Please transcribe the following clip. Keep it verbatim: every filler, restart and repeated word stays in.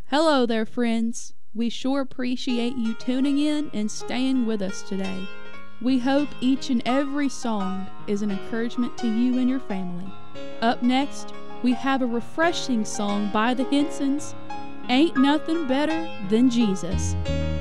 Hello there, friends. We sure appreciate you tuning in and staying with us today. We hope each and every song is an encouragement to you and your family. Up next, we have a refreshing song by the Hensons, Ain't Nothing Better Than Jesus.